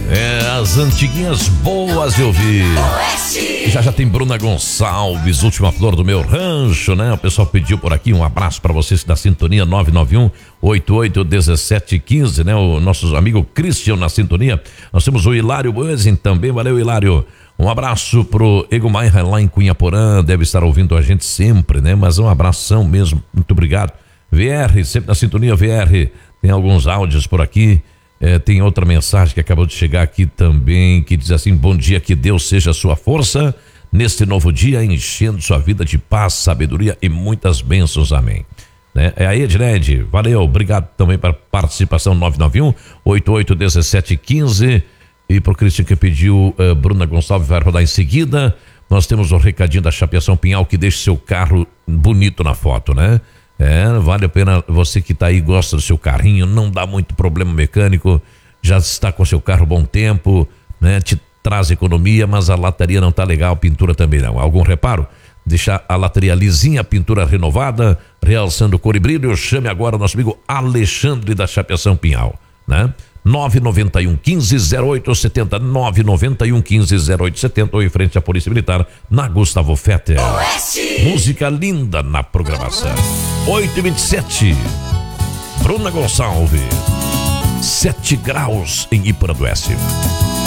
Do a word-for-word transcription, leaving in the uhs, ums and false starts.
É, as antiguinhas boas de ouvir. Oeste. Já já tem Bruna Gonçalves, última flor do meu rancho, né? O pessoal pediu por aqui, um abraço para vocês da sintonia nove nove um, oito oito um sete um cinco, né? O nosso amigo Christian na sintonia. Nós temos o Hilário Buezin também, valeu Hilário. Um abraço pro Egomai lá em Cunhaporã, deve estar ouvindo a gente sempre, né? Mas um abração mesmo, muito obrigado. V R, sempre na sintonia V R, tem alguns áudios por aqui. É, tem outra mensagem que acabou de chegar aqui também, que diz assim: bom dia, que Deus seja a sua força neste novo dia, enchendo sua vida de paz, sabedoria e muitas bênçãos, amém. Né? É a Edred, valeu, obrigado também pela participação. Nove nove um, oito oito um sete um cinco. E pro Cristian que pediu, uh, Bruna Gonçalves vai rodar em seguida. Nós temos o recadinho da Chapeação Pinhal, que deixa seu carro bonito na foto, né? É, vale a pena, você que tá aí, gosta do seu carrinho, não dá muito problema mecânico, já está com seu carro bom tempo, né? Te traz economia, mas a lataria não tá legal, pintura também não. Algum reparo? Deixar a lataria lisinha, a pintura renovada, realçando cor e brilho. Chame agora o nosso amigo Alexandre da Chapeação Pinhal, né? nove nove um, quinze, zero oito setenta, nove nove um, quinze, zero oito setenta, ou em frente à Polícia Militar, na Gustavo Fetter. Oeste. Música linda na programação. oito e vinte e sete. Bruna Gonçalves. sete graus em Ipura do Oeste.